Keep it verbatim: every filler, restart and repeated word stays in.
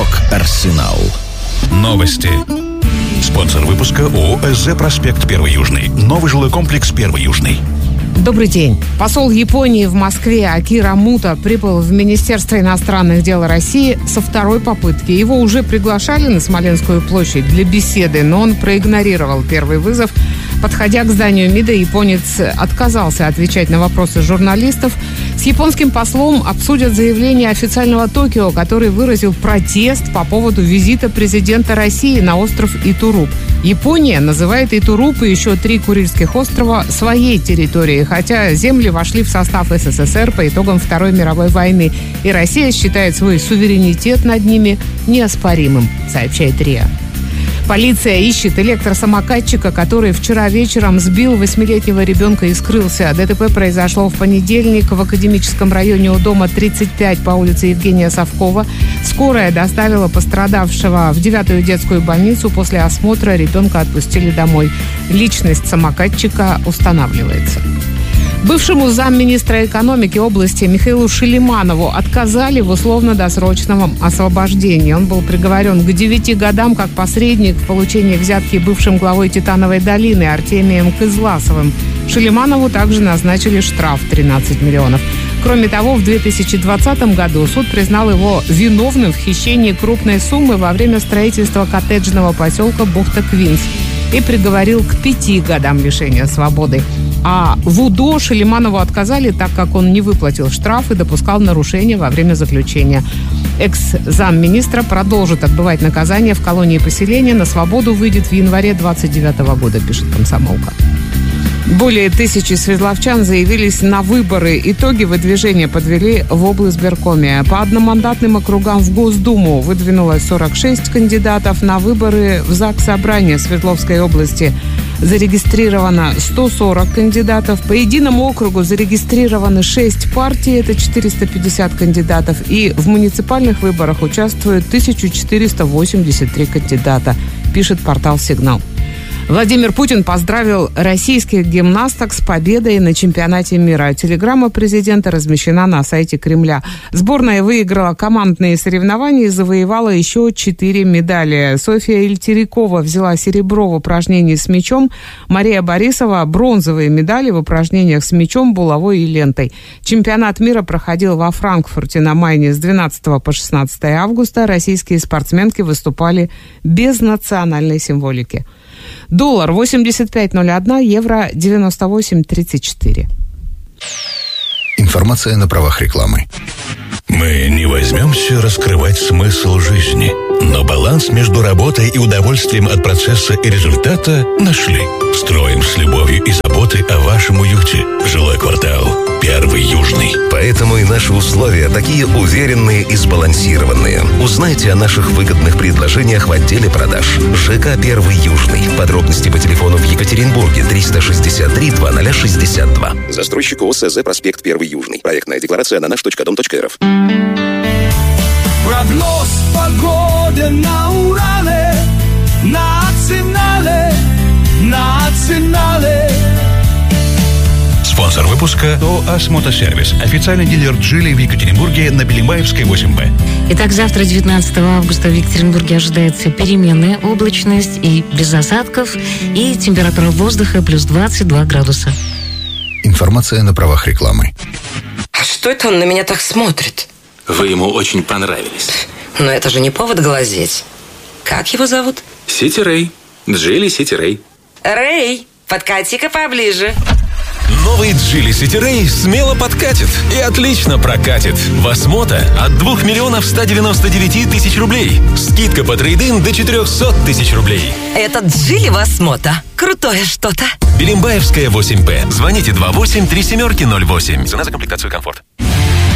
Рок-Арсенал. Новости. Спонсор выпуска ООО «СЗ Проспект Первый Южный». Новый жилой комплекс Первый Южный. Добрый день. Посол Японии в Москве Акира Муто прибыл в Министерство иностранных дел России со второй попытки. Его уже приглашали на Смоленскую площадь для беседы, но он проигнорировал первый вызов. Подходя к зданию МИДа, японец отказался отвечать на вопросы журналистов. С японским послом обсудят заявление официального Токио, который выразил протест по поводу визита президента России на остров Итуруп. Япония называет Итуруп и еще три Курильских острова своей территорией, хотя земли вошли в состав СССР по итогам Второй мировой войны, и Россия считает свой суверенитет над ними неоспоримым, сообщает РИА. Полиция ищет электросамокатчика, который вчера вечером сбил восьмилетнего ребенка и скрылся. ДТП произошло в понедельник в Академическом районе у дома тридцать пять по улице Евгения Совкова. Скорая доставила пострадавшего в девятую детскую больницу. После осмотра ребенка отпустили домой. Личность самокатчика устанавливается. Бывшему замминистра экономики области Михаилу Шилиманову отказали в условно-досрочном освобождении. Он был приговорен к девяти годам как посредник в получении взятки бывшим главой Титановой долины Артемием Кызласовым. Шилиманову также назначили штраф тринадцать миллионов. Кроме того, в две тысячи двадцатом году суд признал его виновным в хищении крупной суммы во время строительства коттеджного поселка Бухта-Квинс и приговорил к пяти годам лишения свободы. А в УДО Шилиманову отказали, так как он не выплатил штраф и допускал нарушения во время заключения. Экс-замминистра продолжит отбывать наказание в колонии поселения. На свободу выйдет в январе двадцать девятого года, пишет «Комсомолка». Более тысячи свердловчан заявились на выборы. Итоги выдвижения подвели в облсбиркоме. По одномандатным округам в Госдуму выдвинулось сорок шесть кандидатов. На выборы в Заксобрание Свердловской области зарегистрировано сто сорок кандидатов. По единому округу зарегистрированы шесть партий, это четыреста пятьдесят кандидатов. И в муниципальных выборах участвуют тысяча четыреста восемьдесят три кандидата, пишет портал «Сигнал». Владимир Путин поздравил российских гимнасток с победой на чемпионате мира. Телеграмма президента размещена на сайте Кремля. Сборная выиграла командные соревнования и завоевала еще четыре медали. Софья Ильтерикова взяла серебро в упражнении с мячом. Мария Борисова – бронзовые медали в упражнениях с мячом, булавой и лентой. Чемпионат мира проходил во Франкфурте на Майне с двенадцатого по шестнадцатое августа. Российские спортсменки выступали без национальной символики. Доллар восемьдесят пять ноль один, евро девяносто восемь тридцать четыре. Информация на правах рекламы. Мы не возьмемся раскрывать смысл жизни, но баланс между работой и удовольствием от процесса и результата нашли. Строим с любовью и заботой о вашем уюте. Жилой квартал Первый Южный. Поэтому и наши условия такие уверенные и сбалансированные. Узнайте о наших выгодных предложениях в отделе продаж. ЖК Первый Южный. Подробности по телефону в Екатеринбурге триста шестьдесят три двадцать шестьдесят два. Застройщик ООО «СЗ Проспект Первый Южный». Проектная декларация на наш точка дом точка рф. Прогноз погоды на Урале, национале, национале. Спонсор выпуска ООО «Асмотосервис». Официальный дилер «Джили» в Екатеринбурге на Белимбаевской, восемь бэ. Итак, завтра, девятнадцатого августа, в Екатеринбурге ожидается переменная облачность и без осадков, и температура воздуха плюс двадцать два градуса. Информация на правах рекламы. А что это он на меня так смотрит? Вы ему очень понравились. Но это же не повод глазеть. Как его зовут? Сити Рэй. Джили Сити Рэй. Рэй, подкати-ка поближе. Новый Geely City Ray смело подкатит и отлично прокатит. В Осмото от двух миллионов ста девяноста девяти тысяч рублей. Скидка по трейд-ин до четырехсот тысяч рублей. Этот Geely в Осмото. Крутое что-то. Белимбаевская, восемь бэ. Звоните два восемь три семь ноль восемь. Цена за комплектацию комфорт.